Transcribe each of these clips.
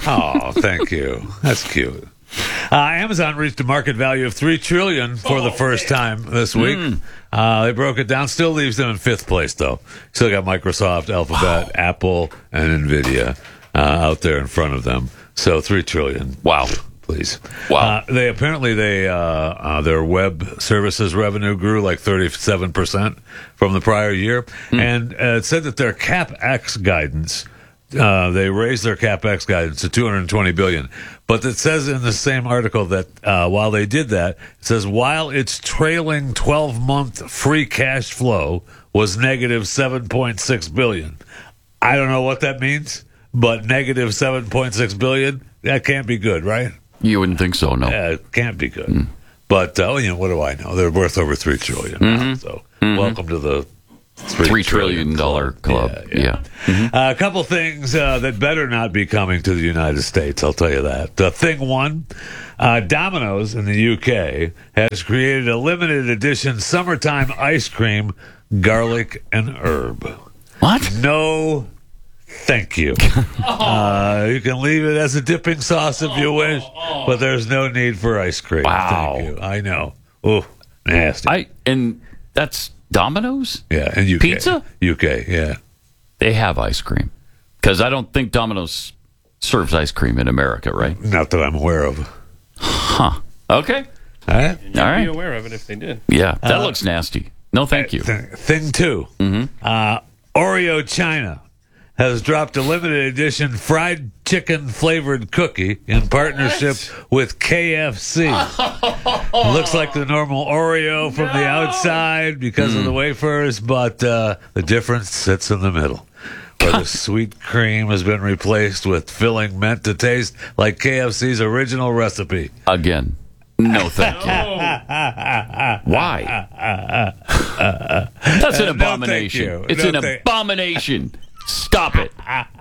Oh, thank you. That's cute. Amazon reached a market value of $3 trillion for the first time this week. They broke it down. Still leaves them in fifth place, though. Still got Microsoft, Alphabet, Apple, and Nvidia out there in front of them. So $3 trillion. Wow. Please. Wow. Their web services revenue grew like 37% from the prior year, and it said that their CapEx guidance. They raised their CapEx guidance to $220 billion. But it says in the same article that while they did that, it says while its trailing 12-month free cash flow was negative $7.6 billion. I don't know what that means, but negative $7.6 billion, that can't be good, right? You wouldn't think so, no. Yeah, it can't be good. But, what do I know? They're worth over $3 trillion now, so welcome to the $3 trillion club. Yeah. A couple things that better not be coming to the United States, I'll tell you that. Thing one, Domino's in the UK has created a limited edition summertime ice cream, garlic and herb. What? No, thank you. You can leave it as a dipping sauce if you wish, but there's no need for ice cream. Wow. Thank you. I know. Oh, nasty. And that's Domino's? Yeah, and UK. Pizza? UK, yeah. They have ice cream. Because I don't think Domino's serves ice cream in America, right? Not that I'm aware of. Huh. Okay. All right. You'd be aware of it if they did. Yeah, that looks nasty. No, thank you. Thing two, Oreo China has dropped a limited edition fried chicken flavored cookie in partnership with KFC. Looks like the normal Oreo from the outside because of the wafers, but the difference sits in the middle, where the sweet cream has been replaced with filling meant to taste like KFC's original recipe. Again. No, thank you. Why? That's an abomination. No, it's an abomination. Stop it.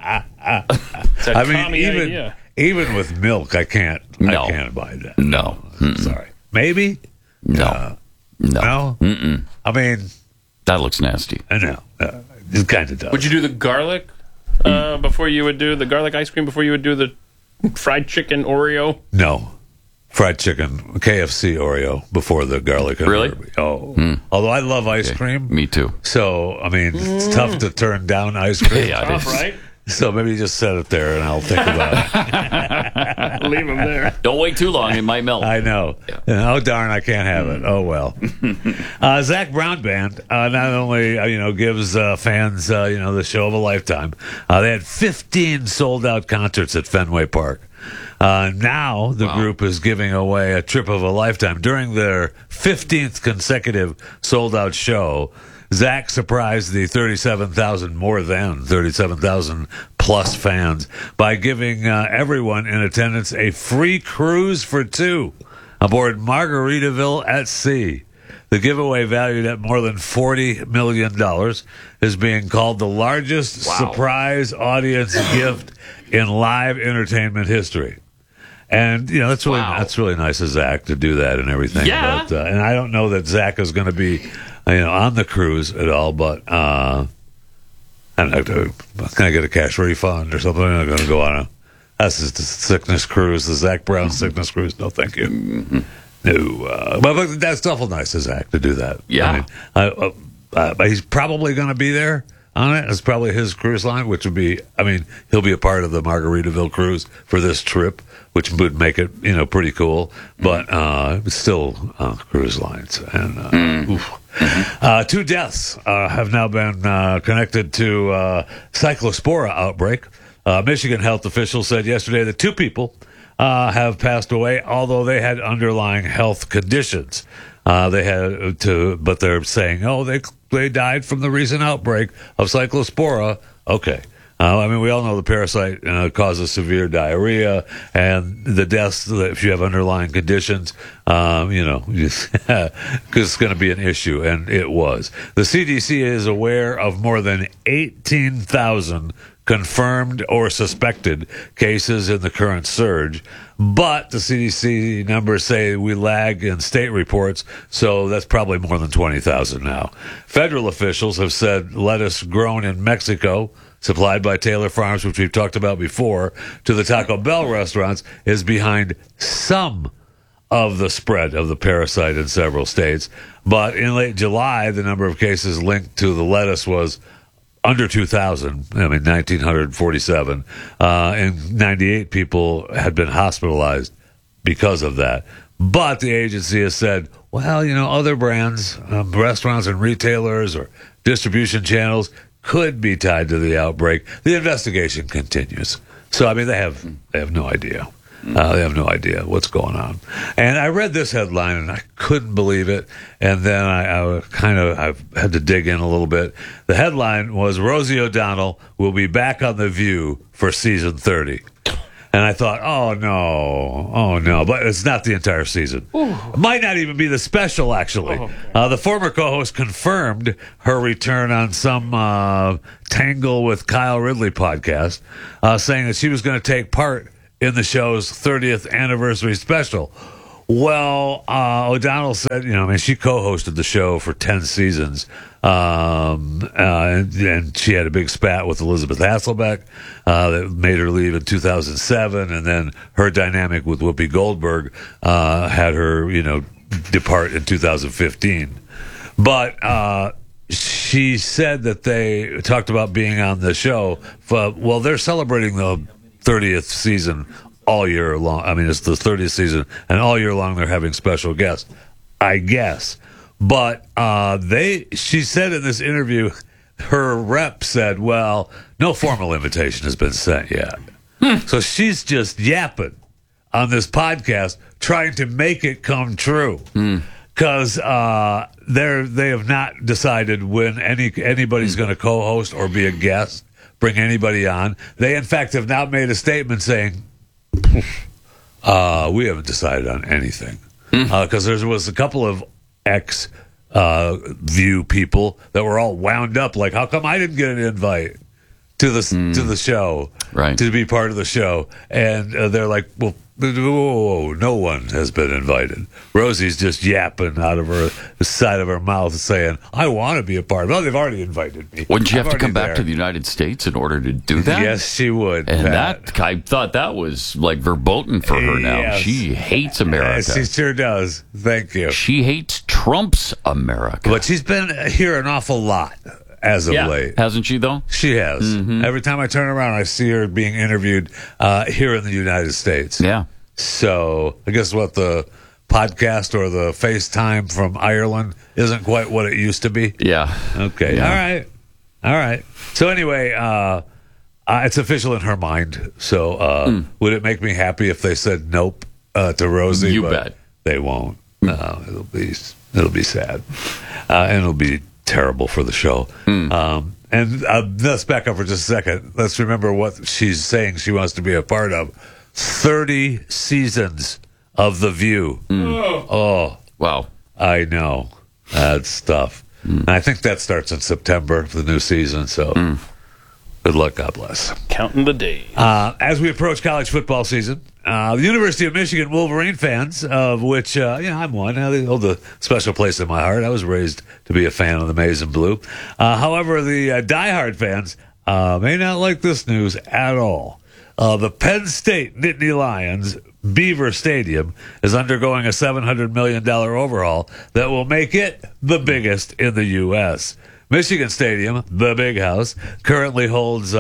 I mean, even with milk, I can't buy that. No. Sorry. Maybe? No. No? Mm-mm. I mean, that looks nasty. I know. It kind of does. Would you do the garlic before you would do the garlic ice cream before you would do the fried chicken Oreo? No. Fried chicken, KFC Oreo before the garlic. And really? herb. Oh. Although I love ice cream. Me too. So, I mean, it's tough to turn down ice cream. Yeah, Tough, right? So maybe just set it there and I'll think about it. Leave them there. Don't wait too long. It might melt. I know. Yeah. Oh, darn, I can't have it. Oh, well. Zac Brown Band not only, gives fans, the show of a lifetime. They had 15 sold-out concerts at Fenway Park. Now the group is giving away a trip of a lifetime. During their 15th consecutive sold-out show, Zach surprised the 37,000 plus fans by giving everyone in attendance a free cruise for two aboard Margaritaville at Sea. The giveaway, valued at more than $40 million, is being called the largest surprise audience gift in live entertainment history. And, that's really nice of Zach to do that and everything. Yeah. But, and I don't know that Zach is going to be, on the cruise at all, but I'm not going to get a cash refund or something. I'm going to go on that's just a sickness cruise, the Zac Brown sickness cruise. No, thank you. Mm-hmm. No. But that's awful nice of Zach to do that. Yeah. He's probably going to be there on it. It's probably his cruise line, which would be, he'll be a part of the Margaritaville cruise for this trip, which would make it, pretty cool. But it's still cruise lines. And two deaths have now been connected to cyclospora outbreak. Michigan health officials said yesterday that two people have passed away, although they had underlying health conditions. But they're saying, they died from the recent outbreak of cyclospora. Okay. We all know the parasite causes severe diarrhea, and the deaths, if you have underlying conditions, because it's going to be an issue, and it was. The CDC is aware of more than 18,000 confirmed or suspected cases in the current surge, but the CDC numbers say we lag in state reports, so that's probably more than 20,000 now. Federal officials have said lettuce grown in Mexico supplied by Taylor Farms, which we've talked about before, to the Taco Bell restaurants, is behind some of the spread of the parasite in several states. But in late July, the number of cases linked to the lettuce was under 2,000. 1,947. And 98 people had been hospitalized because of that. But the agency has said, well, other brands, restaurants and retailers or distribution channels could be tied to the outbreak. The investigation continues. So, they have no idea. They have no idea what's going on. And I read this headline and I couldn't believe it. And then I had to dig in a little bit. The headline was Rosie O'Donnell will be back on The View for season 30. And I thought, oh no. But it's not the entire season. Ooh. It might not even be the special, actually. The former co-host confirmed her return on some Tangle with Kyle Ridley podcast, saying that she was going to take part in the show's 30th anniversary special. Well, O'Donnell said, she co-hosted the show for 10 seasons. And she had a big spat with Elizabeth Hasselbeck that made her leave in 2007. And then her dynamic with Whoopi Goldberg had her, depart in 2015. But she said that they talked about being on the show. They're celebrating the 30th season all year long. It's the 30th season, and all year long they're having special guests, I guess. But she said in this interview, her rep said, well, no formal invitation has been sent yet. So she's just yapping on this podcast, trying to make it come true. Because they have not decided when anybody's going to co-host or be a guest, bring anybody on. They, in fact, have now made a statement saying, we haven't decided on anything. Because there was a couple of View people that were all wound up, like, how come I didn't get an invite to the show, right, to be part of the show? And they're like, well, whoa, no one has been invited. Rosie's just yapping out of the side of her mouth saying, I want to be a part. Well, they've already invited me. Wouldn't you have to come back to the United States in order to do that? Yes, she would. And I thought that was like verboten for her now. Yes. She hates America. She sure does. Thank you. She hates Trump's America. But she's been here an awful lot as of late. Hasn't she, though? She has. Mm-hmm. Every time I turn around, I see her being interviewed here in the United States. Yeah. So I guess the podcast or the FaceTime from Ireland isn't quite what it used to be. Yeah. Okay. Yeah. All right. So anyway, it's official in her mind. So would it make me happy if they said nope to Rosie? You bet. They won't. No, it'll be sad. And it'll be terrible for the show. And let's back up for just a second. Let's remember what she's saying she wants to be a part of. 30 seasons of The View. Oh. Wow. I know. That's tough. And I think that starts in September, the new season. So good luck. God bless. Counting the days. As we approach college football season, the University of Michigan Wolverine fans, of which I'm one, they hold a special place in my heart. I was raised to be a fan of the Maize and Blue. However, the diehard fans may not like this news at all. The Penn State Nittany Lions Beaver Stadium is undergoing a $700 million overhaul that will make it the biggest in the U.S. Michigan Stadium, the Big House, currently holds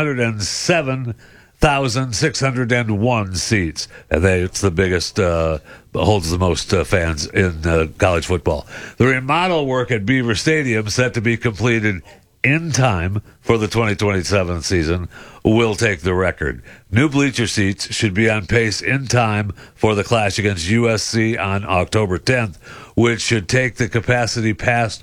107,601 seats. And it's the biggest, holds the most fans in college football. The remodel work at Beaver Stadium, set to be completed in time for the 2027 season, will take the record. New bleacher seats should be on pace in time for the clash against USC on October 10th, which should take the capacity past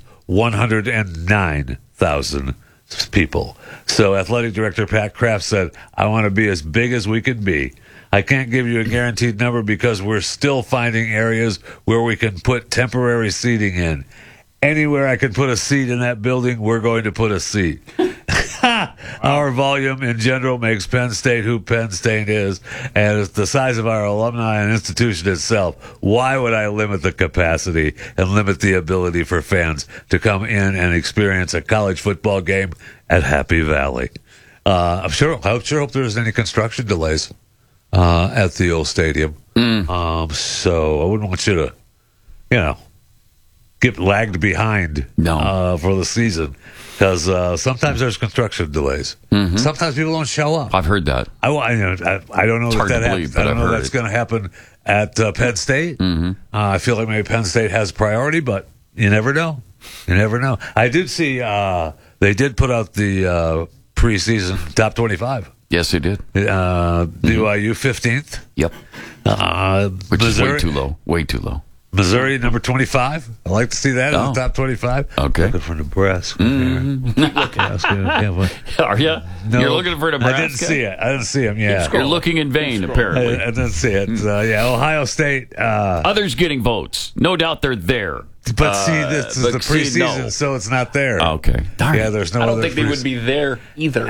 109,000 people. So athletic director Pat Kraft said, I want to be as big as we can be. I can't give you a guaranteed number because we're still finding areas where we can put temporary seating in. Anywhere I can put a seat in that building, we're going to put a seat. Our volume in general makes Penn State who Penn State is, and it's the size of our alumni and institution itself. Why would I limit the capacity and limit the ability for fans to come in and experience a college football game at Happy Valley? I sure hope there isn't any construction delays at the old stadium. So I wouldn't want you to, get lagged behind for the season, because sometimes there's construction delays. Sometimes people don't show up. I've heard that. I don't know if that happens. I don't know if that's going to happen at Penn State. I feel like maybe Penn State has priority, but you never know. You never know. I did see they did put out the preseason top 25. Yes, they did. BYU 15th. Yep. Which Missouri, is way too low. Way too low. Missouri, number 25. I like to see that in the top 25. Okay. Looking for Nebraska. Are you? No, You're looking for Nebraska? I didn't see it. I didn't see him. Yeah. You're looking in vain, apparently. I didn't see it. Ohio State. Others getting votes. No doubt they're there. But see, this is the preseason, so it's not there. Okay. Darn. Yeah, there's no I don't other think they would be there either.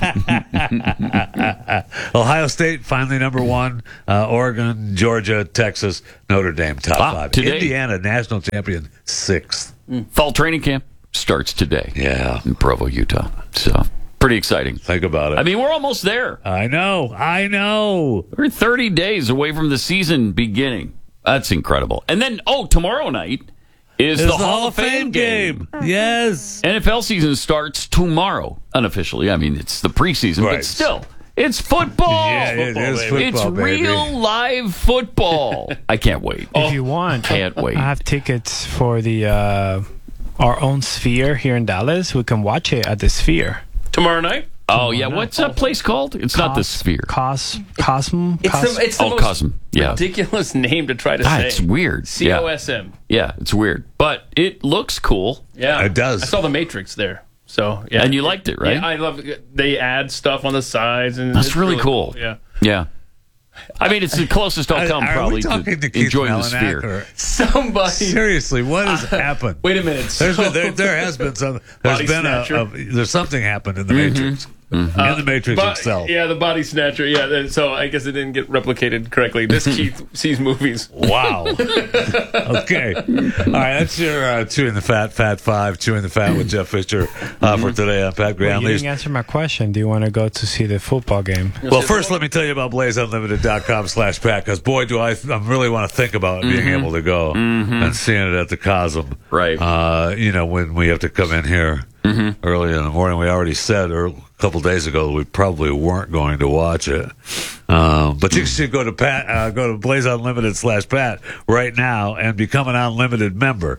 Ohio State, finally number 1. Oregon, Georgia, Texas, Notre Dame, top 5. Today. Indiana, national champion, 6th. Fall training camp starts today. Yeah. In Provo, Utah. So, pretty exciting. Think about it. I mean, we're almost there. I know. We're 30 days away from the season beginning. That's incredible. And then, tomorrow night is the Hall of Fame game. Yes. NFL season starts tomorrow, unofficially. I mean, it's the preseason, Right. but still, it's football. Yeah, it is football, It's baby. real live football. I can't wait. If you want, Can't wait. I have tickets for the our own Sphere here in Dallas. We can watch it at the Sphere. Tomorrow night? Oh, yeah. What's that place called? It's not the Sphere. Cosm. It's the most Cosm. Yeah. ridiculous name to try to say. It's weird. COSM. Yeah, it's weird. But it looks cool. Yeah. It does. I saw the Matrix there. So, yeah. And you liked it, right? Yeah, I love it. They add stuff on the sides. And That's it's really cool. Yeah. Yeah. I mean, it's the closest I'll come Are probably we talking to Keith enjoying the Malinak, Sphere. or- Somebody. Seriously, what has happened? Wait a minute. There has been some. Body snatcher. There's something happened in the Matrix. In the Matrix itself. Yeah, the body snatcher. Yeah, so I guess it didn't get replicated correctly. This Keith sees movies. Wow. Okay. All right, that's your Chewing the Fat, Fat 5, Chewing the Fat with Jeff Fisher for today on Pat Gray You Unleashed. didn't answer my question. Do you want to go to see the football game? Well, first, let me tell you about BlazeUnlimited.com/Pat, because boy, do I really want to think about being able to go and seeing it at the Cosm. Right. When we have to come in here early in the morning. We already said a couple days ago that we probably weren't going to watch it. But you should go to BlazeUnlimited/Pat right now and become an unlimited member.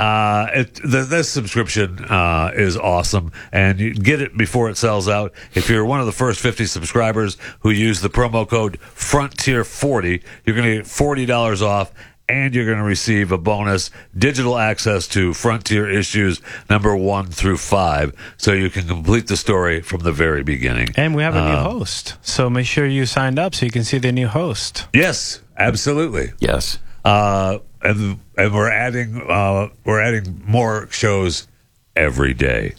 This subscription is awesome, and you get it before it sells out. If you're one of the first 50 subscribers who use the promo code Frontier40, you're going to get $40 off. And you're going to receive a bonus digital access to Frontier issues number 1 through 5, so you can complete the story from the very beginning. And we have a new host, so make sure you signed up so you can see the new host. Yes, absolutely. Yes. And we're adding more shows every day.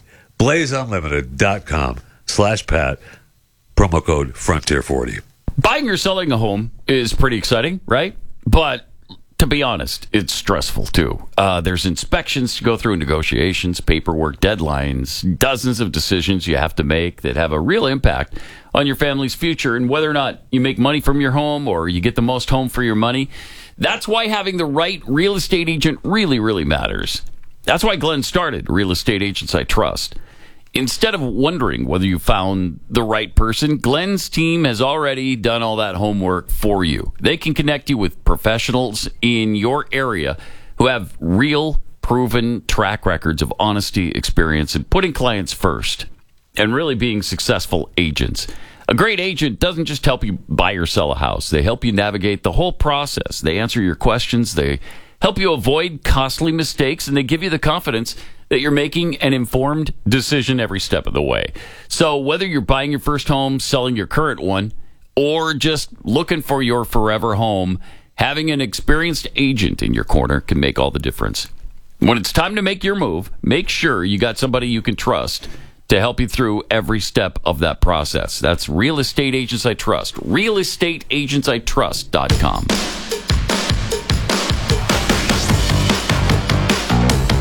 BlazeUnlimited.com/Pat, promo code Frontier40. Buying or selling a home is pretty exciting, right? But to be honest, it's stressful too. There's inspections to go through, negotiations, paperwork, deadlines, dozens of decisions you have to make that have a real impact on your family's future and whether or not you make money from your home or you get the most home for your money. That's why having the right real estate agent really, really matters. That's why Glenn started Real Estate Agents I Trust. Instead of wondering whether you found the right person, Glenn's team has already done all that homework for you. They can connect you with professionals in your area who have real, proven track records of honesty, experience, and putting clients first, and really being successful agents. A great agent doesn't just help you buy or sell a house. They help you navigate the whole process. They answer your questions. They help you avoid costly mistakes, and they give you the confidence that you're making an informed decision every step of the way. So whether you're buying your first home, selling your current one, or just looking for your forever home, having an experienced agent in your corner can make all the difference. When it's time to make your move, make sure you got somebody you can trust to help you through every step of that process. That's Real Estate Agents I Trust. RealestateAgentsITrust.com.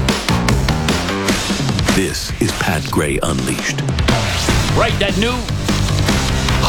This is Pat Gray Unleashed. Right, that new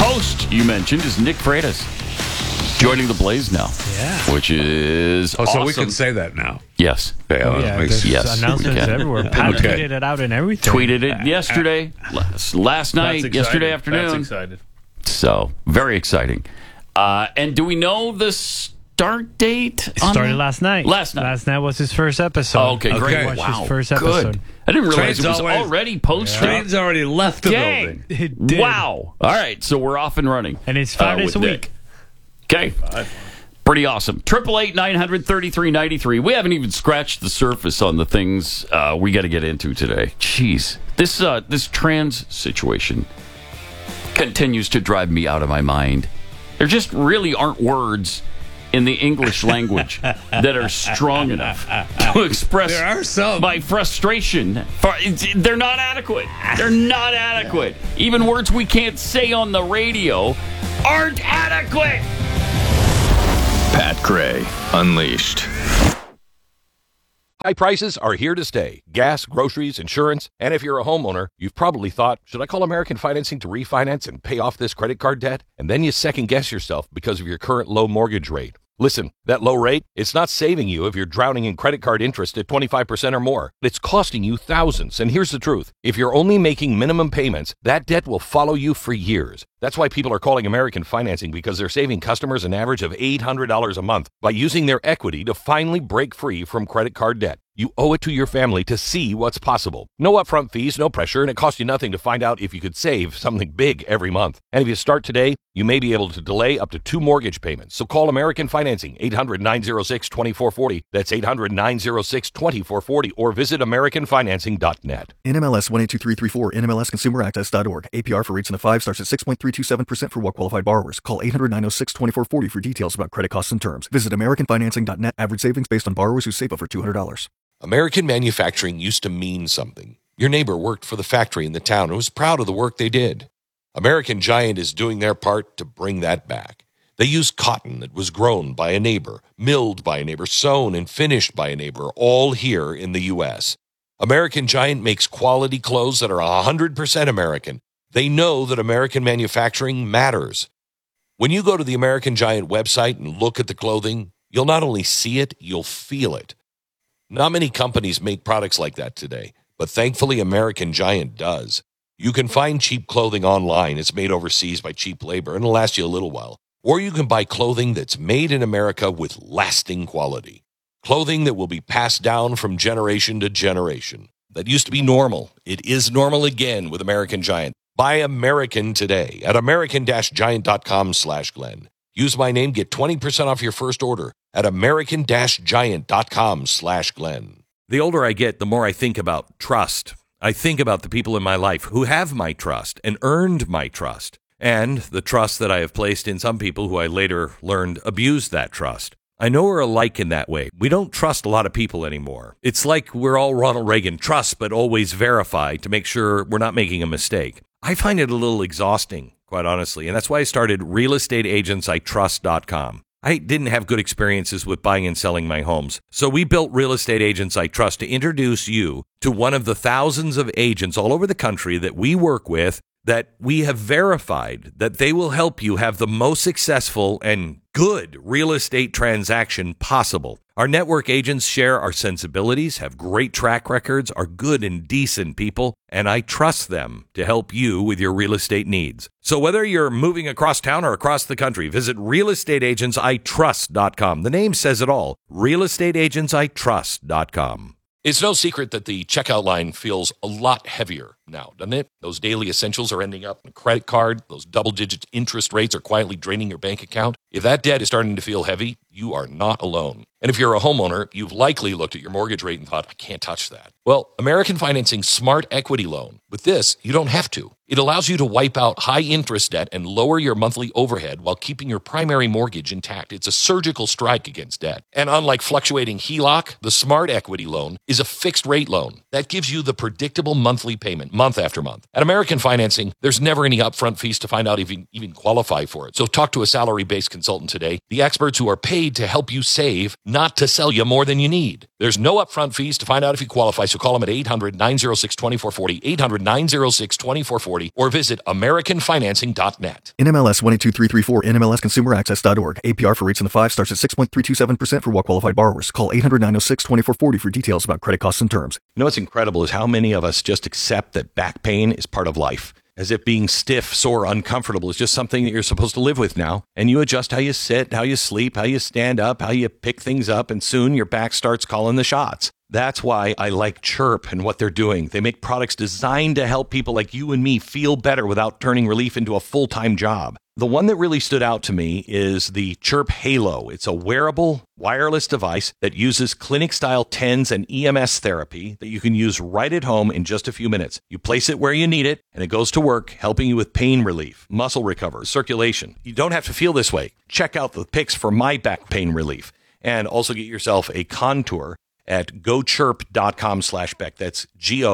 host you mentioned is Nick Freitas, joining the Blaze now. Yeah. Which is Oh, awesome. so we can say that now. Yes. Okay, There's Yes, announcements we can. everywhere. Pat Okay. tweeted it out and everything. Tweeted it yesterday, last night, That's yesterday exciting. That's afternoon. excited. So, very exciting. And do we know the start date? It started last night. Last night. Last night was his first episode. Oh, okay, great. Okay. Watched Wow, his first good. episode. I didn't realize Train's it was always- already posted. Train's already left the Dang. building. It did. Wow. All right, so we're off and running. And it's 5 days with a Nick. week. Okay. Pretty awesome. 888-900-3393. We haven't even scratched the surface on the things we got to get into today. Jeez. This trans situation continues to drive me out of my mind. There just really aren't words in the English language that are strong enough to express There are some. my frustration. They're not adequate. They're not adequate. Even words we can't say on the radio aren't adequate. Pat Gray Unleashed. High prices are here to stay. Gas, groceries, insurance, and if you're a homeowner, you've probably thought, should I call American Financing to refinance and pay off this credit card debt? And then you second guess yourself because of your current low mortgage rate. Listen, that low rate, it's not saving you if you're drowning in credit card interest at 25% or more. It's costing you thousands. And here's the truth. If you're only making minimum payments, that debt will follow you for years. That's why people are calling American Financing, because they're saving customers an average of $800 a month by using their equity to finally break free from credit card debt. You owe it to your family to see what's possible. No upfront fees, no pressure, and it costs you nothing to find out if you could save something big every month. And if you start today, you may be able to delay up to 2 mortgage payments. So call American Financing, 800-906-2440. That's 800-906-2440, or visit AmericanFinancing.net. NMLS 182334, NMLSConsumerAccess.org. APR for rates in the 5 starts at 6.327% for well-qualified borrowers. Call 800-906-2440 for details about credit costs and terms. Visit AmericanFinancing.net. Average savings based on borrowers who save over $200. American manufacturing used to mean something. Your neighbor worked for the factory in the town and was proud of the work they did. American Giant is doing their part to bring that back. They use cotton that was grown by a neighbor, milled by a neighbor, sewn and finished by a neighbor, all here in the U.S. American Giant makes quality clothes that are 100% American. They know that American manufacturing matters. When you go to the American Giant website and look at the clothing, you'll not only see it, you'll feel it. Not many companies make products like that today, but thankfully American Giant does. You can find cheap clothing online. It's made overseas by cheap labor, and it'll last you a little while. Or you can buy clothing that's made in America with lasting quality. Clothing that will be passed down from generation to generation. That used to be normal. It is normal again with American Giant. Buy American today at american-giant.com/Glenn. Use my name, get 20% off your first order at american-giant.com/Glenn. The older I get, the more I think about trust. I think about the people in my life who have my trust and earned my trust, and the trust that I have placed in some people who I later learned abused that trust. I know we're alike in that way. We don't trust a lot of people anymore. It's like we're all Ronald Reagan, trust but always verify to make sure we're not making a mistake. I find it a little exhausting, quite honestly, and that's why I started realestateagentsitrust.com. I didn't have good experiences with buying and selling my homes, so we built Real Estate Agents I Trust to introduce you to one of the thousands of agents all over the country that we work with that we have verified that they will help you have the most successful and good real estate transaction possible. Our network agents share our sensibilities, have great track records, are good and decent people, and I trust them to help you with your real estate needs. So whether you're moving across town or across the country, visit realestateagentsitrust.com. The name says it all, realestateagentsitrust.com. It's no secret that the checkout line feels a lot heavier now, doesn't it? Those daily essentials are ending up in a credit card. Those double-digit interest rates are quietly draining your bank account. If that debt is starting to feel heavy, you are not alone. And if you're a homeowner, you've likely looked at your mortgage rate and thought, I can't touch that. Well, American Financing Smart Equity Loan. With this, you don't have to. It allows you to wipe out high-interest debt and lower your monthly overhead while keeping your primary mortgage intact. It's a surgical strike against debt. And unlike fluctuating HELOC, the Smart Equity Loan is a fixed-rate loan that gives you the predictable monthly payment month after month. At American Financing, there's never any upfront fees to find out if you even qualify for it. So talk to a salary-based consultant today, the experts who are paid to help you save, not to sell you more than you need. There's no upfront fees to find out if you qualify, so call them at 800-906-2440, 800-906-2440, or visit AmericanFinancing.net. NMLS 122334, NMLSConsumerAccess.org. APR for rates in the 5 starts at 6.327% for well-qualified borrowers. Call 800-906-2440 for details about credit costs and terms. You know what's incredible is how many of us just accept that back pain is part of life. As if being stiff, sore, uncomfortable is just something that you're supposed to live with now. And you adjust how you sit, how you sleep, how you stand up, how you pick things up, and soon your back starts calling the shots. That's why I like Chirp and what they're doing. They make products designed to help people like you and me feel better without turning relief into a full-time job. The one that really stood out to me is the Chirp Halo. It's a wearable, wireless device that uses clinic-style TENS and EMS therapy that you can use right at home in just a few minutes. You place it where you need it, and it goes to work, helping you with pain relief, muscle recovery, circulation. You don't have to feel this way. Check out the pics for my back pain relief, and also get yourself a Contour at gochirp.com/Beck. That's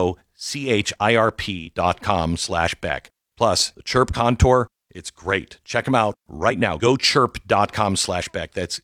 GOCHIRP.com/Beck. Plus, the Chirp Contour, it's great. Check them out right now. GoChirp.com/Beck. That's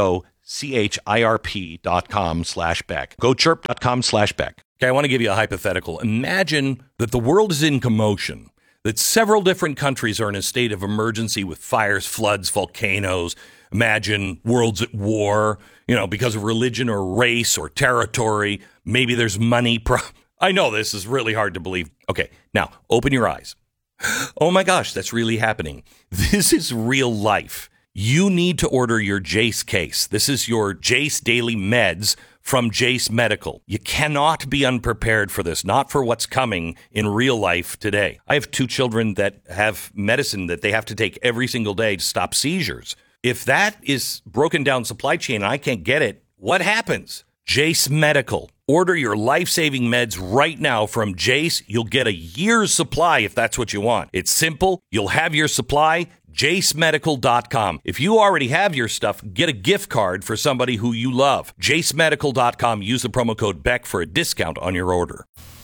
GOCHIRP.com/Beck. GoChirp.com/Beck. Okay, I want to give you a hypothetical. Imagine that the world is in commotion, that several different countries are in a state of emergency with fires, floods, volcanoes. Imagine worlds at war, because of religion or race or territory. Maybe there's money. I know this is really hard to believe. Okay, now open your eyes. Oh my gosh, that's really happening. This is real life. You need to order your Jace case. This is your Jace Daily Meds from Jace Medical. You cannot be unprepared for this, not for what's coming in real life today. I have 2 children that have medicine that they have to take every single day to stop seizures. If that is broken down supply chain and I can't get it, what happens? Jace Medical. Order your life-saving meds right now from Jace. You'll get a year's supply if that's what you want. It's simple. You'll have your supply. JaceMedical.com. If you already have your stuff, get a gift card for somebody who you love. JaceMedical.com. Use the promo code Beck for a discount on your order.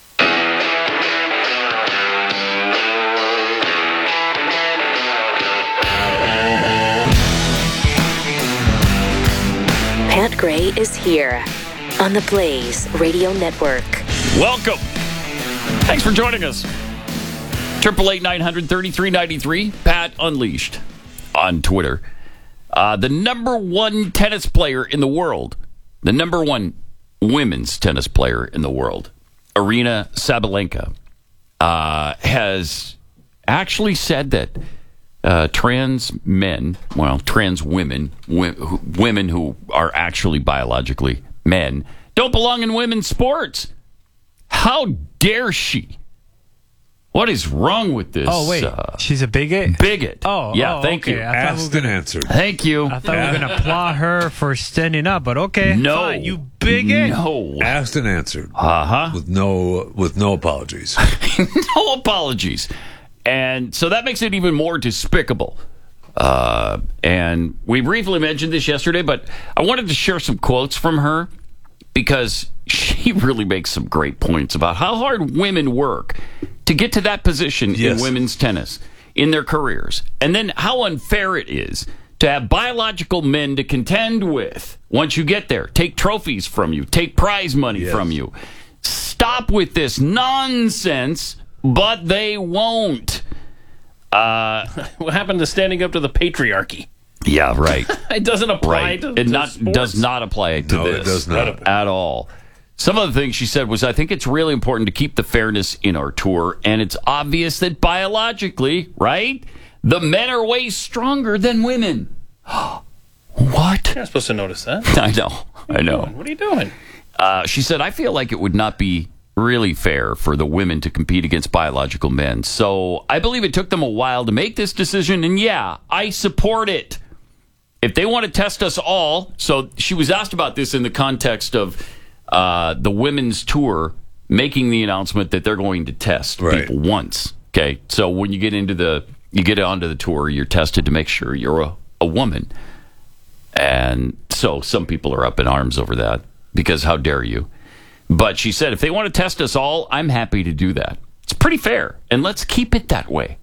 Pat Gray is here on the Blaze Radio Network. Welcome. Thanks for joining us. 888-900-3393. Pat Unleashed on Twitter. The number 1 tennis player in the world, the number 1 women's tennis player in the world, Aryna Sabalenka, has actually said that trans women who are actually biologically men don't belong in women's sports. How dare she? What is wrong with this? Oh, wait. She's a bigot? Bigot. Oh, yeah, thank okay. you. Asked and answered. Thank you. I thought we were going to applaud her for standing up, but okay. No. Fine. You bigot? No. Asked and answered. Uh-huh. With no apologies. No apologies. And so that makes it even more despicable. And we briefly mentioned this yesterday, but I wanted to share some quotes from her because she really makes some great points about how hard women work to get to that position in women's tennis in their careers. And then how unfair it is to have biological men to contend with once you get there. Take trophies from you. Take prize money from you. Stop with this nonsense, but they won't. What happened to standing up to the patriarchy? Yeah, right. It doesn't apply to sports. Does not apply to this. It does not. At all. Some of the things she said was, I think it's really important to keep the fairness in our tour, and it's obvious that biologically, right, the men are way stronger than women. What? You're not supposed to notice that. I know. What are you doing? She said, I feel like it would not be really fair for the women to compete against biological men. So I believe it took them a while to make this decision, and yeah, I support it. If they want to test us all, so she was asked about this in the context of the women's tour making the announcement that they're going to test people once. Okay, so when you get onto the tour, you're tested to make sure you're a woman. And so some people are up in arms over that because how dare you? But she said, if they want to test us all, I'm happy to do that. It's pretty fair, and let's keep it that way.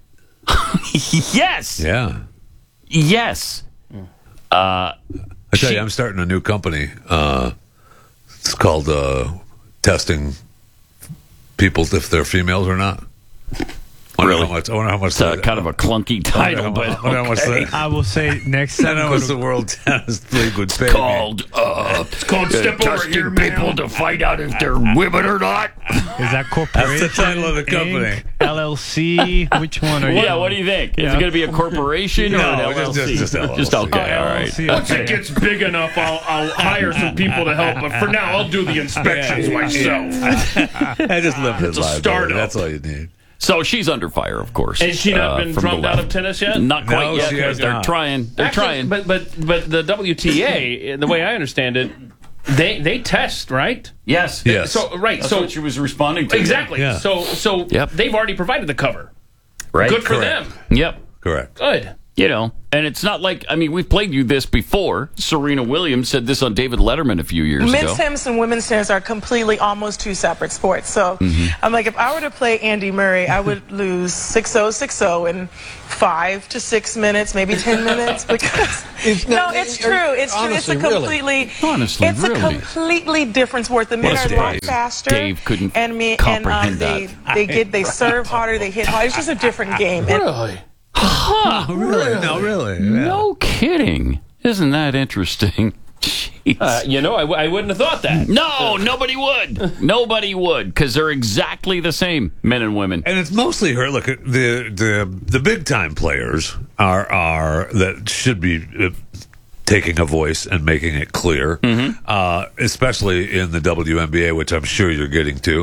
Yes. Yeah. Yes. I tell you, I'm starting a new company. It's called testing people if they're females or not. I wonder how much it's kind of a clunky title, but okay. I will say next time. I know what the World Tennis League would pay. It's called Step Over Here, people to find out if they're women or not. Is that corporation? That's the title of the company. Inc, LLC? Which one are you? Yeah, what do you think? Is it going to be a corporation or an LLC? Just LLC. Just okay, all right. LLC, Once it gets big enough, I'll hire some people to help. But for now, I'll do the inspections myself. I just limited It's a liability. startup. That's all you need. So she's under fire, of course. Has she not been from the drummed out left. of tennis yet? Not quite No, yet. she has They're not. trying. They're trying. But the WTA, the way I understand it, they test, right? Yes. Yes. So right. That's so what she was responding to. exactly. Yeah. So Yep. they've already provided the cover. Right. Good for Correct. them. Yep. Correct. Good. You know, and it's not like, I mean, we've played you this before. Serena Williams said this on David Letterman a few years Men's ago. tennis and women's tennis are completely almost two separate sports. So I'm like, if I were to play Andy Murray, I would lose 6-0, 6-0 in 5 to 6 minutes, maybe 10 minutes. Because no, it's true. It's true. It's a completely, Honestly, it's a really. completely different sport. The men are a lot faster. Dave couldn't comprehend that. They serve harder. They hit harder. It's just a different game. Really? Really? No, really. Yeah. No kidding. Isn't that interesting? Jeez. You know, I wouldn't have thought that. No, nobody would. Nobody would, because they're exactly the same, men and women. And it's mostly her. Look, the big time players are that should be taking a voice and making it clear, especially in the WNBA, which I'm sure you're getting to.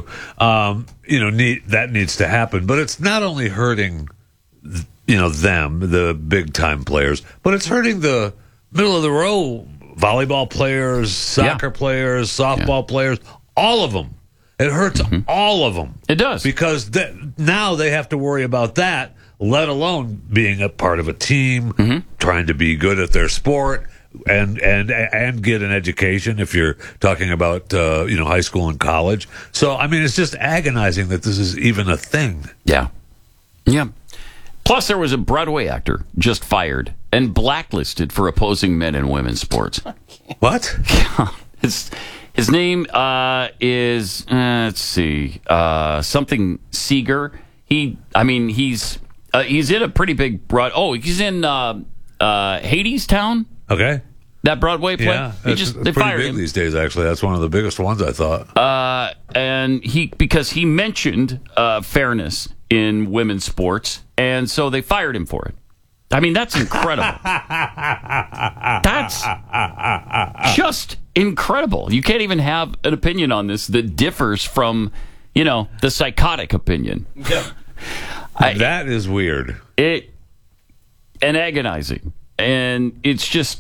That needs to happen, but it's not only hurting them, the big time players, but it's hurting the middle of the row volleyball players, soccer players, softball players, all of them. It hurts all of them. It does. Because now they have to worry about that, let alone being a part of a team, trying to be good at their sport, and get an education if you're talking about high school and college. So, I mean, it's just agonizing that this is even a thing. Yeah. Yeah. Plus, there was a Broadway actor just fired and blacklisted for opposing men and women's sports. What? His name is, let's see, something Seeger. He's in a pretty big he's in Hadestown. Okay. That Broadway play. Yeah, they pretty fired big him these days. Actually, that's one of the biggest ones I thought. and because he mentioned fairness in women's sports, and so they fired him for it. I mean, that's incredible. That's just incredible. You can't even have an opinion on this that differs from, the psychotic opinion. Yeah. That is weird. And agonizing. And it's just,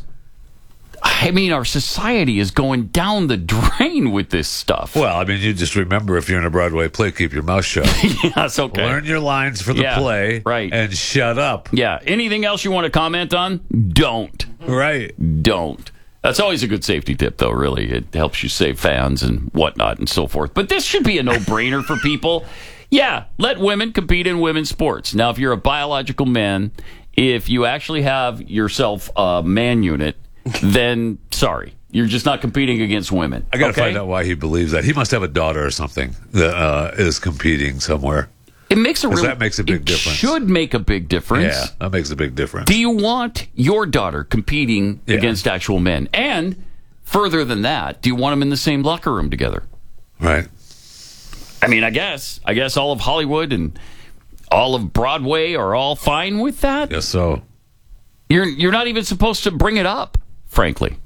our society is going down the drain with this stuff. Well, I mean, you just remember, if you're in a Broadway play, keep your mouth shut. Yes, okay. Learn your lines for the play, right, and shut up. Yeah. Anything else you want to comment on? Don't. Right. Don't. That's always a good safety tip, though, really. It helps you save fans and whatnot and so forth. But this should be a no-brainer for people. Yeah, let women compete in women's sports. Now, if you're a biological man, if you actually have yourself a man unit, then sorry, you're just not competing against women. I got to find out why he believes that. He must have a daughter or something that is competing somewhere. It makes that makes a big difference. Should make a big difference. Yeah, that makes a big difference. Do you want your daughter competing against actual men? And further than that, do you want them in the same locker room together? Right. I mean, I guess all of Hollywood and all of Broadway are all fine with that. Yes, so. You're not even supposed to bring it up, frankly.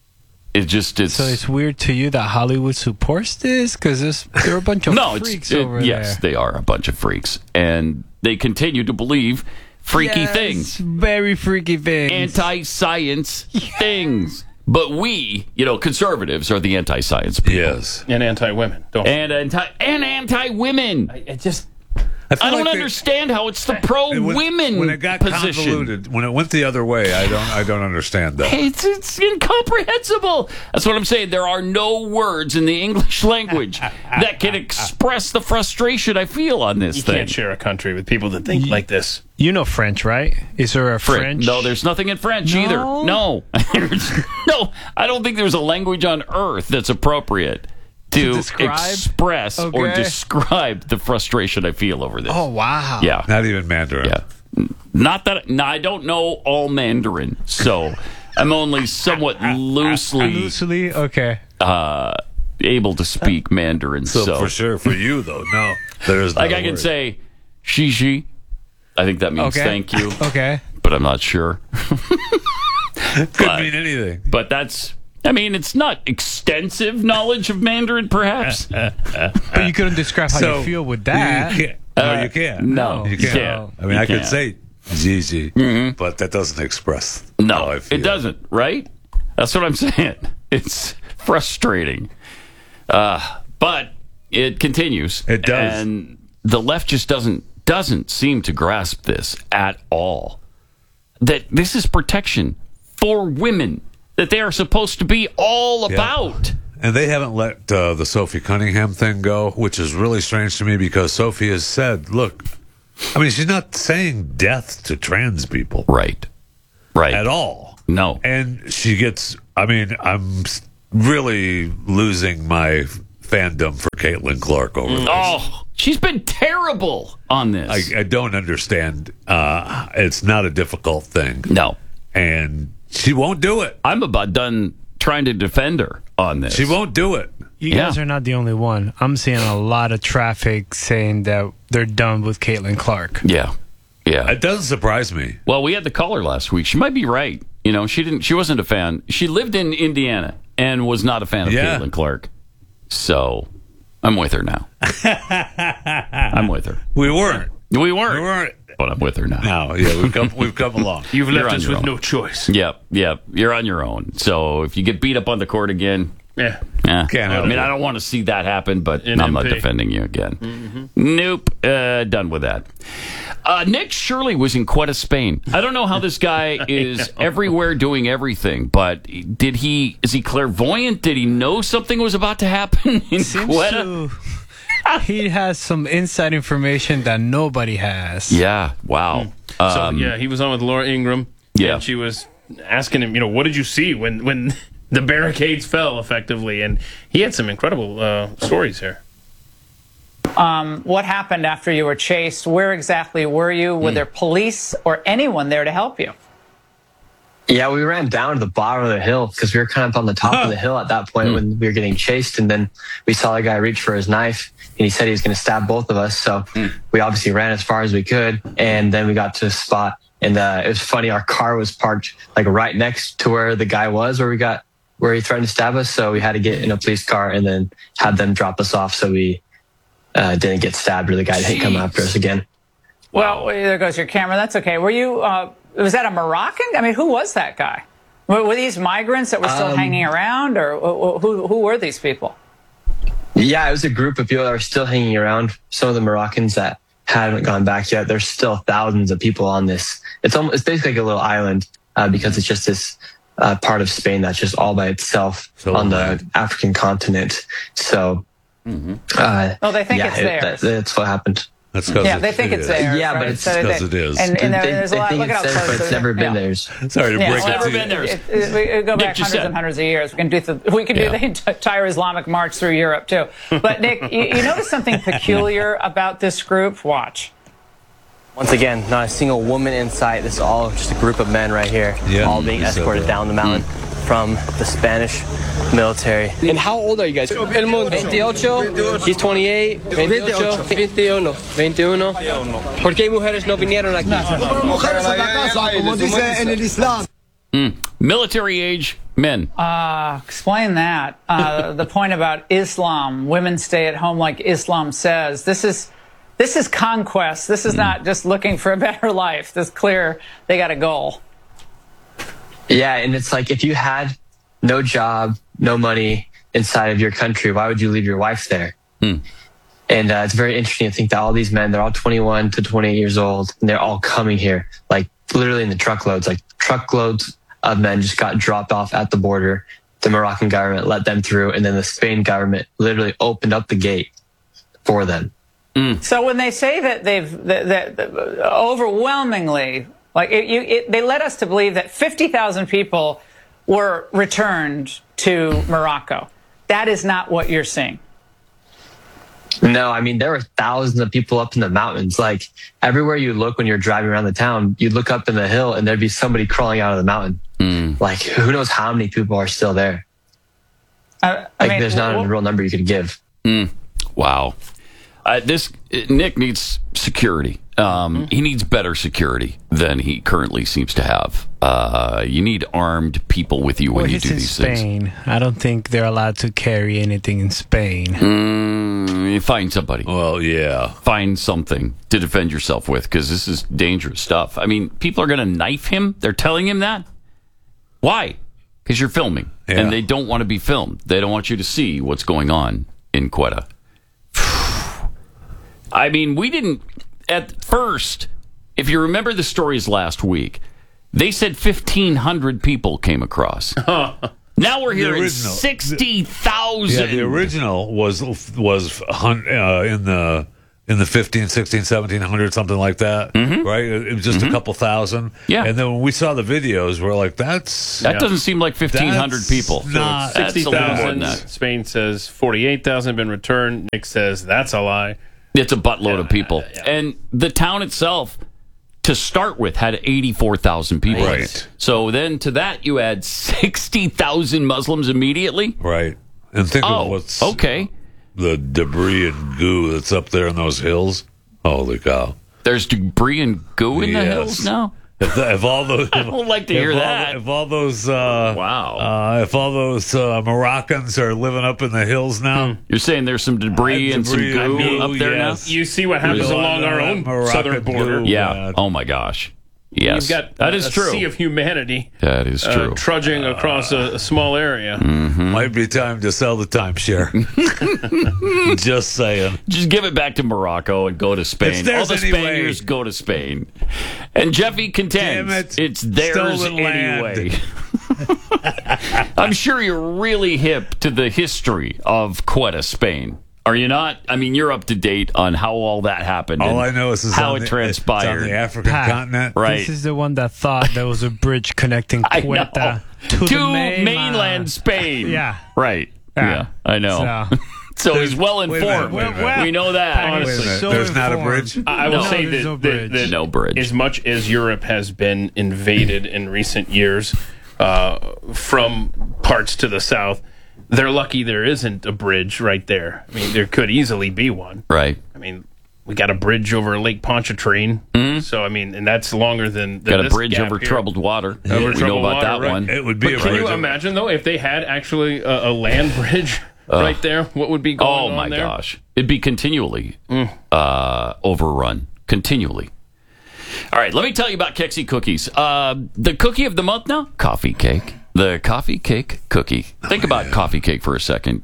So it's weird to you that Hollywood supports this? Because they're a bunch of freaks over there. Yes, they are a bunch of freaks. And they continue to believe freaky things. Very freaky things. Anti-science things. But we, conservatives are the anti-science people. Yes. And anti-women. And anti-women. I don't understand how it's the pro-women when it got position. Convoluted, when it went the other way, I don't understand that. It's incomprehensible. That's what I'm saying. There are no words in the English language that can express the frustration I feel on this thing. You can't share a country with people that think like this. You know French, right? Is there a French? No, there's nothing in French either. No. No, I don't think there's a language on earth that's appropriate to express or describe the frustration I feel over this. Oh, wow. Yeah. Not even Mandarin. Yeah. Not that I don't know all Mandarin, so I'm only somewhat loosely okay. Able to speak Mandarin. So for sure, for you though, no, there's like I can say "shishi." I think that means thank you. Okay, but I'm not sure. Could mean anything. But that's. I mean, it's not extensive knowledge of Mandarin, perhaps. But you couldn't describe how you feel with that. You can't. No, you can't. I mean, I could say Zizi, but that doesn't express how I feel. It doesn't, right? That's what I'm saying. It's frustrating. But it continues. It does. And the left just doesn't seem to grasp this at all. That this is protection for women that they are supposed to be all about. And they haven't let the Sophie Cunningham thing go, which is really strange to me because Sophie has said, look, I mean, she's not saying death to trans people. Right. At all. No. And she gets, I mean, I'm really losing my fandom for Caitlin Clark over this. Oh, she's been terrible on this. I don't understand. It's not a difficult thing. No. And she won't do it. I'm about done trying to defend her on this. She won't do it. You guys are not the only one. I'm seeing a lot of traffic saying that they're done with Caitlin Clark. Yeah. It doesn't surprise me. Well, we had the caller last week. She might be right. You know, she wasn't a fan. She lived in Indiana and was not a fan of Caitlin Clark. So, I'm with her now. I'm with her. We weren't. But I'm with her now. Now, we've come along. You've left us with no choice. Yep. You're on your own. So if you get beat up on the court again, can't I mean, I don't want to see that happen, but I'm not defending you again. Mm-hmm. Nope. Done with that. Nick Shirley was in Quetta, Spain. I don't know how this guy is everywhere doing everything, but is he clairvoyant? Did he know something was about to happen in Quetta? He has some inside information that nobody has. Yeah. Wow. He was on with Laura Ingraham. Yeah. And she was asking him, what did you see when the barricades fell, effectively? And he had some incredible stories here. What happened after you were chased? Where exactly were you? Were there police or anyone there to help you? Yeah, we ran down to the bottom of the hill because we were kind of on the top of the hill at that point when we were getting chased. And then we saw a guy reach for his knife and he said he was going to stab both of us. So we obviously ran as far as we could. And then we got to a spot and it was funny. Our car was parked like right next to where the guy was, where he threatened to stab us. So we had to get in a police car and then had them drop us off so we didn't get stabbed or the guy didn't come after us again. Well, there goes your camera. That's okay. Were you, was that a Moroccan? I mean, who was that guy? Were these migrants that were still hanging around, or who were these people? Yeah, it was a group of people that were still hanging around. Some of the Moroccans that haven't gone back yet. There's still thousands of people on this. It's basically like a little island because it's just this part of Spain that's just all by itself on the African continent. So, they think it's theirs. That's what happened. That's because they think it's theirs. Yeah, right? but it's because it is. And there's a lot. Look at how close but it's never been theirs. Sorry to break it's it never to been you. theirs. We go back hundreds and hundreds of years. We can do the entire Islamic march through Europe too. But Nick, you notice something peculiar about this group? Watch. Once again, not a single woman in sight. This is all just a group of men right here, all being escorted down the mountain from the Spanish military. And how old are you guys? 28. He's 28. 21. ¿Por qué mujeres no vinieron aquí? Military age men. Explain that. The point about Islam, women stay at home like Islam says. This is conquest. This is not just looking for a better life. This is clear they got a goal. Yeah, and it's like if you had no job, no money inside of your country, why would you leave your wife there? And it's very interesting to think that all these men, they're all 21 to 28 years old, and they're all coming here, like literally in the truckloads. Like truckloads of men just got dropped off at the border. The Moroccan government let them through, and then the Spain government literally opened up the gate for them. So when they say that that overwhelmingly, like they led us to believe that 50,000 people were returned to Morocco. That is not what you're seeing. No, I mean, there were thousands of people up in the mountains. Like everywhere you look when you're driving around the town, you'd look up in the hill and there'd be somebody crawling out of the mountain. Like who knows how many people are still there. There's not a real number you could give. Wow. Nick needs security. He needs better security than he currently seems to have. You need armed people with you when you do these things. Spain. I don't think they're allowed to carry anything in Spain. You find somebody. Well, yeah. Find something to defend yourself with, because this is dangerous stuff. I mean, people are going to knife him. They're telling him that. Why? Because you're filming, and they don't want to be filmed. They don't want you to see what's going on in Quetta. I mean, we didn't, at first, if you remember the stories last week, they said 1,500 people came across. Now we're hearing 60,000. Yeah, the original was in the 15, 16, 1700, something like that, right? It was just a couple thousand. Yeah. And then when we saw the videos, we're like, that doesn't seem like 1,500 people. Not 60,000. Spain says 48,000 have been returned. Nick says that's a lie. It's a buttload of people. And the town itself, to start with, had 84,000 people. Right. So then to that, you add 60,000 Muslims immediately. Right. And think of what's the debris and goo that's up there in those hills. Holy cow. There's debris and goo in the hills now? If all those, I don't like to hear that. If all those, if all those Moroccans are living up in the hills now, you're saying there's some debris and some goo up there now. You see what happens along our own southern border. Yeah. Oh my gosh. Yes, you've got that is true. Sea of humanity. That is true. Trudging across a small area. Might be time to sell the timeshare. Just saying. Just give it back to Morocco and go to Spain. All the Spaniards go to Spain. And Jeffy contends it's theirs anyway. I'm sure you're really hip to the history of Quetta, Spain. Are you not? I mean, you're up to date on how all that happened. All I know is how it transpired. It's on the African continent. Right. This is the one that thought there was a bridge connecting Quetta to the mainland Spain. Yeah. Right. Yeah, I know. So he's well informed. We know that. Honestly, there's not a bridge. I will say that no bridge. As much as Europe has been invaded in recent years from parts to the south, they're lucky there isn't a bridge right there. I mean, there could easily be one. Right. I mean, we got a bridge over Lake Pontchartrain. So, I mean, and that's longer than got a bridge over troubled water. We know about that one. It would be Can you imagine, though, if they had actually a land bridge right there? What would be going on there? Oh, my gosh. It'd be continually overrun. Continually. All right, let me tell you about Kexi cookies. The cookie of the month now? Coffee cake. The coffee cake cookie. Think about coffee cake for a second.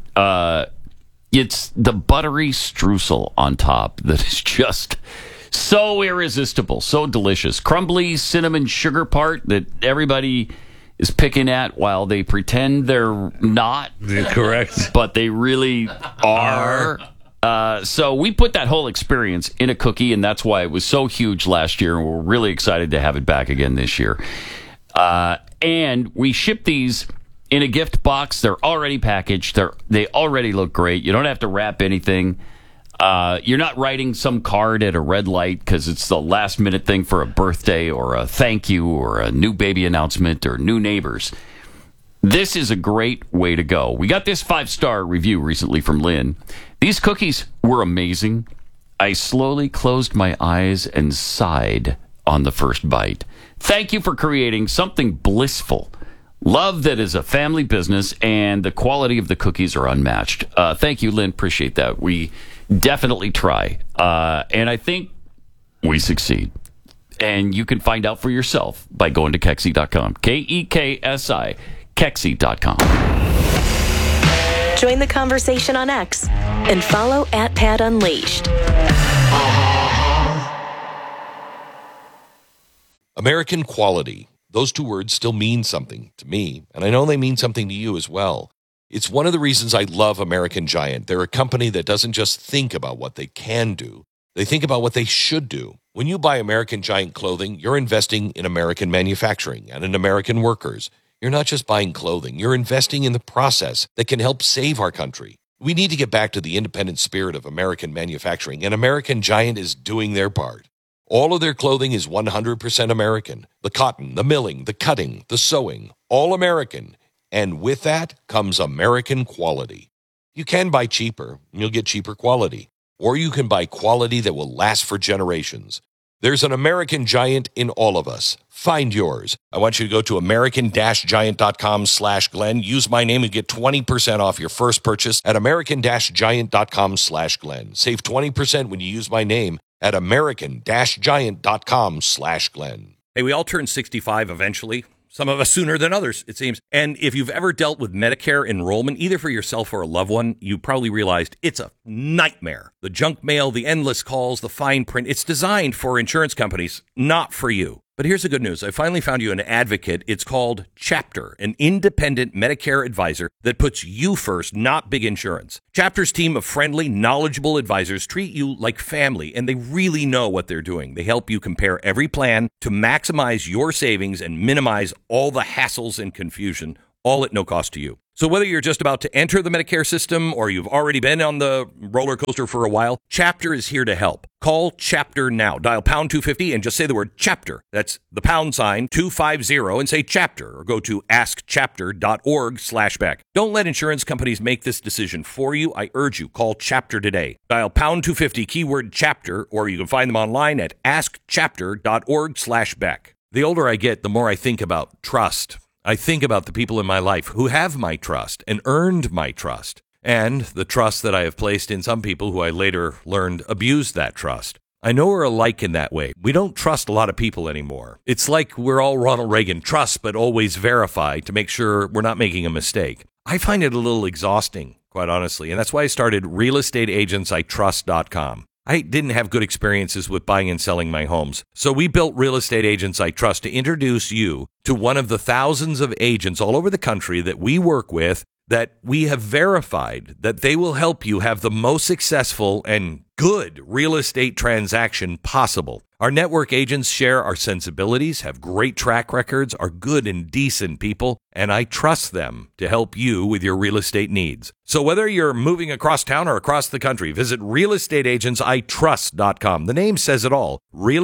It's the buttery streusel on top that is just so irresistible, so delicious. Crumbly cinnamon sugar part that everybody is picking at while they pretend they're not. Correct. But they really are. So we put that whole experience in a cookie, and that's why it was so huge last year, and we're really excited to have it back again this year. And we ship these in a gift box. They're already packaged. They already look great. You don't have to wrap anything. You're not writing some card at a red light because it's the last minute thing for a birthday or a thank you or a new baby announcement or new neighbors. This is a great way to go. We got this 5-star review recently from Lynn. These cookies were amazing. I slowly closed my eyes and sighed on the first bite. Thank you for creating something blissful. Love that is a family business, and the quality of the cookies are unmatched. Thank you, Lynn. Appreciate that. We definitely try. And I think we succeed. And you can find out for yourself by going to Kexi.com. Kexi. Kexi.com. Join the conversation on X and follow @PatUnleashed. American quality. Those two words still mean something to me, and I know they mean something to you as well. It's one of the reasons I love American Giant. They're a company that doesn't just think about what they can do. They think about what they should do. When you buy American Giant clothing, you're investing in American manufacturing and in American workers. You're not just buying clothing. You're investing in the process that can help save our country. We need to get back to the independent spirit of American manufacturing, and American Giant is doing their part. All of their clothing is 100% American. The cotton, the milling, the cutting, the sewing, all American. And with that comes American quality. You can buy cheaper, and you'll get cheaper quality. Or you can buy quality that will last for generations. There's an American Giant in all of us. Find yours. I want you to go to american-giant.com/Glenn. Use my name and get 20% off your first purchase at american-giant.com/Glenn. Save 20% when you use my name at american-giant.com/Glenn. Hey, we all turn 65 eventually. Some of us sooner than others, it seems. And if you've ever dealt with Medicare enrollment, either for yourself or a loved one, you probably realized it's a nightmare. The junk mail, the endless calls, the fine print. It's designed for insurance companies, not for you. But here's the good news. I finally found you an advocate. It's called Chapter, an independent Medicare advisor that puts you first, not big insurance. Chapter's team of friendly, knowledgeable advisors treat you like family, and they really know what they're doing. They help you compare every plan to maximize your savings and minimize all the hassles and confusion, all at no cost to you. So whether you're just about to enter the Medicare system or you've already been on the roller coaster for a while, Chapter is here to help. Call Chapter now. Dial pound 250 and just say the word Chapter. That's the pound sign 250 and say Chapter, or go to askchapter.org/Beck. Don't let insurance companies make this decision for you. I urge you, call Chapter today. Dial pound 250 keyword Chapter, or you can find them online at askchapter.org/Beck. The older I get, the more I think about trust. I think about the people in my life who have my trust and earned my trust, and the trust that I have placed in some people who I later learned abused that trust. I know we're alike in that way. We don't trust a lot of people anymore. It's like we're all Ronald Reagan, trust but always verify to make sure we're not making a mistake. I find it a little exhausting, quite honestly, and that's why I started realestateagentsitrust.com. I didn't have good experiences with buying and selling my homes, so we built Real Estate Agents I Trust to introduce you to one of the thousands of agents all over the country that we work with, that we have verified that they will help you have the most successful and good real estate transaction possible. Our network agents share our sensibilities, have great track records, are good and decent people, and I trust them to help you with your real estate needs. So whether you're moving across town or across the country, visit realestateagentsitrust.com. The name says it all,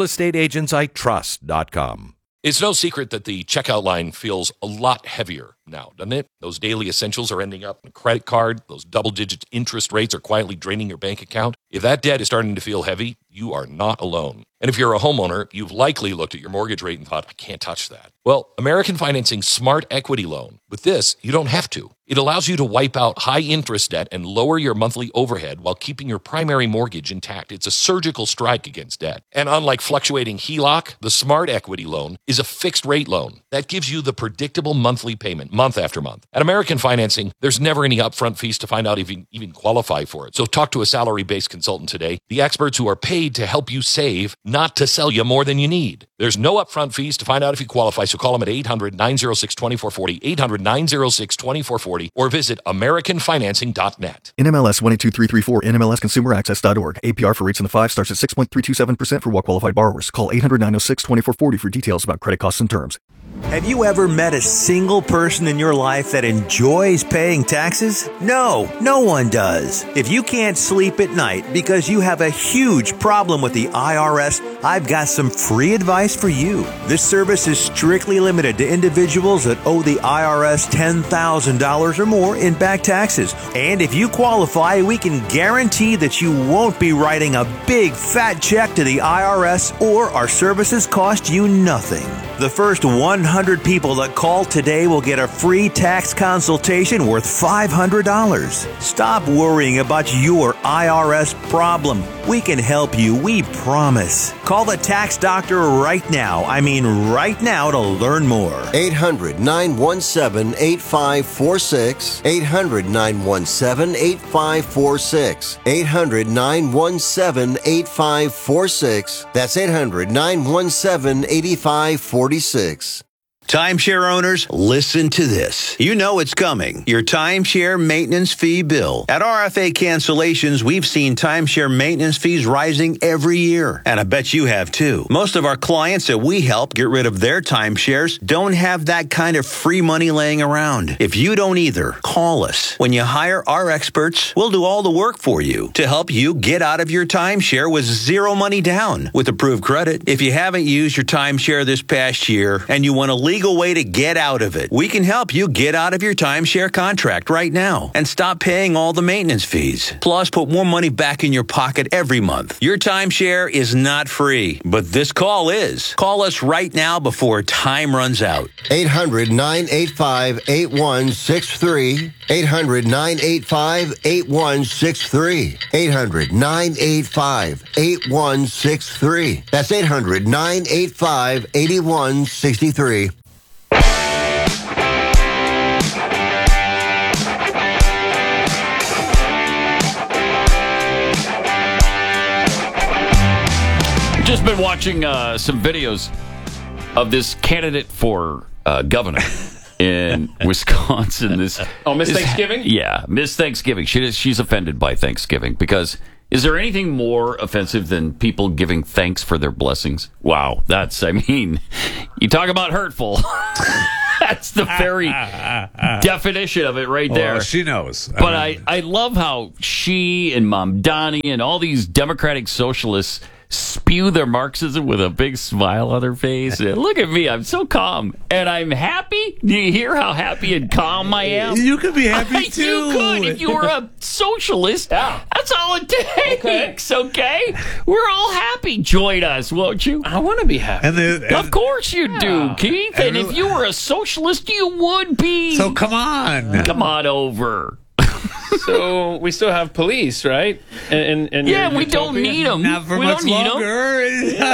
realestateagentsitrust.com. It's no secret that the checkout line feels a lot heavier now, doesn't it? Those daily essentials are ending up in a credit card. Those double-digit interest rates are quietly draining your bank account. If that debt is starting to feel heavy, you are not alone. And if you're a homeowner, you've likely looked at your mortgage rate and thought, I can't touch that. Well, American Financing Smart Equity Loan. With this, you don't have to. It allows you to wipe out high-interest debt and lower your monthly overhead while keeping your primary mortgage intact. It's a surgical strike against debt. And unlike fluctuating HELOC, the Smart Equity Loan is a fixed-rate loan that gives you the predictable monthly payment month after month. At American Financing, there's never any upfront fees to find out if you even qualify for it. So talk to a salary-based consultant today, the experts who are paid to help you save, not to sell you more than you need. There's no upfront fees to find out if you qualify, so call them at 800-906-2440, 800-906-2440, or visit AmericanFinancing.net. NMLS 122334, NMLSConsumerAccess.org. APR for rates in the 5 starts at 6.327% for well-qualified borrowers. Call 800-906-2440 for details about credit costs and terms. Have you ever met a single person in your life that enjoys paying taxes? No, no one does. If you can't sleep at night because you have a huge problem with the IRS, I've got some free advice for you. This service is strictly limited to individuals that owe the IRS $10,000 or more in back taxes. And if you qualify, we can guarantee that you won't be writing a big fat check to the IRS, or our services cost you nothing. The first 100 people that call today will get a free tax consultation worth $500. Stop worrying about your IRS problem. We can help you, we promise. Call the Tax Doctor right now. I mean right now to learn more. 800-917-8546. 800-917-8546. 800-917-8546. That's 800-917-8546. Timeshare owners, listen to this. You know it's coming. Your timeshare maintenance fee bill. At RFA Cancellations, we've seen timeshare maintenance fees rising every year. And I bet you have too. Most of our clients that we help get rid of their timeshares don't have that kind of free money laying around. If you don't either, call us. When you hire our experts, we'll do all the work for you to help you get out of your timeshare with zero money down with approved credit. If you haven't used your timeshare this past year and you want a legal way to get out of it, we can help you get out of your timeshare contract right now and stop paying all the maintenance fees. Plus, put more money back in your pocket every month. Your timeshare is not free, but this call is. Call us right now before time runs out. 800-985-8163. 800-985-8163. 800-985-8163. That's 800-985-8163. Just been watching some videos of this candidate for governor in Wisconsin. Miss Thanksgiving? Yeah, Miss Thanksgiving. She's offended by Thanksgiving because is there anything more offensive than people giving thanks for their blessings? Wow, you talk about hurtful. That's the very definition of it right there. Well, she knows. But I love how she and Mom Donnie and all these Democratic socialists spew their Marxism with a big smile on their face. Look at me, I'm so calm. And I'm happy. Do you hear how happy and calm I am? You could be happy too. You could. If you were a socialist, that's all it takes, okay? We're all happy. Join us, won't you? I want to be happy. Of course you do, Keith. And if you were a socialist, you would be. So come on. Come on over. So we still have police, right? And yeah, we don't need them. Not for much longer.